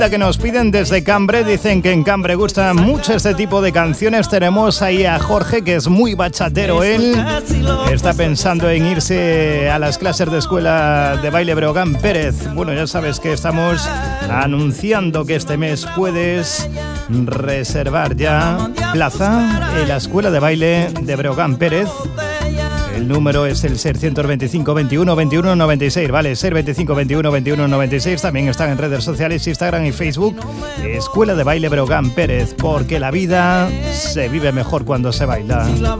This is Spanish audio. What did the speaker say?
Que nos piden desde Cambre, dicen que en Cambre gusta mucho este tipo de canciones. Tenemos ahí a Jorge, que es muy bachatero. Él está pensando en irse a las clases de escuela de baile Breogán Pérez. Bueno, ya sabes que estamos anunciando que este mes puedes reservar ya plaza en la escuela de baile de Breogán Pérez. El número es el 625 21 21 96, ¿vale? 625 21 21 96. También están en redes sociales, Instagram y Facebook. Escuela de Baile Breogán Pérez, porque la vida se vive mejor cuando se baila.